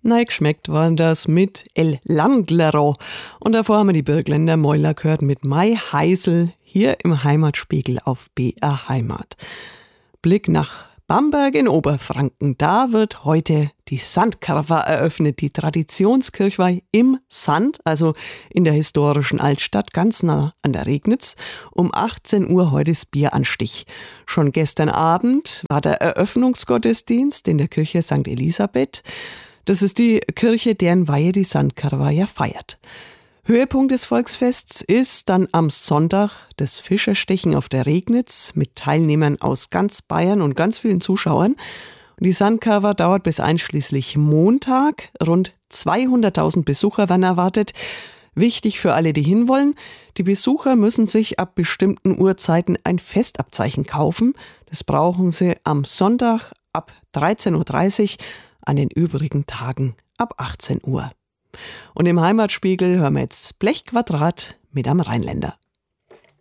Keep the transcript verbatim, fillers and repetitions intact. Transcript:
Nein, geschmeckt waren das mit El Landlero. Und davor haben wir die Birkländer Mäuler gehört mit Mai Heisel hier im Heimatspiegel auf B R Heimat. Blick nach Bamberg in Oberfranken. Da wird heute die Sandkarwa eröffnet, die Traditionskirchweih im Sand, also in der historischen Altstadt, ganz nah an der Regnitz. Um achtzehn Uhr heute ist Bieranstich. Schon gestern Abend war der Eröffnungsgottesdienst in der Kirche Sankt Elisabeth. Das ist die Kirche, deren Weihe die Sandkarwa ja feiert. Höhepunkt des Volksfests ist dann am Sonntag das Fischerstechen auf der Regnitz mit Teilnehmern aus ganz Bayern und ganz vielen Zuschauern. Und die Sandkarwa dauert bis einschließlich Montag. Rund zweihunderttausend Besucher werden erwartet. Wichtig für alle, die hinwollen: die Besucher müssen sich ab bestimmten Uhrzeiten ein Festabzeichen kaufen. Das brauchen sie am Sonntag ab dreizehn Uhr dreißig, an den übrigen Tagen ab achtzehn Uhr. Und im Heimatspiegel hören wir jetzt Blechquadrat mit am Rheinländer.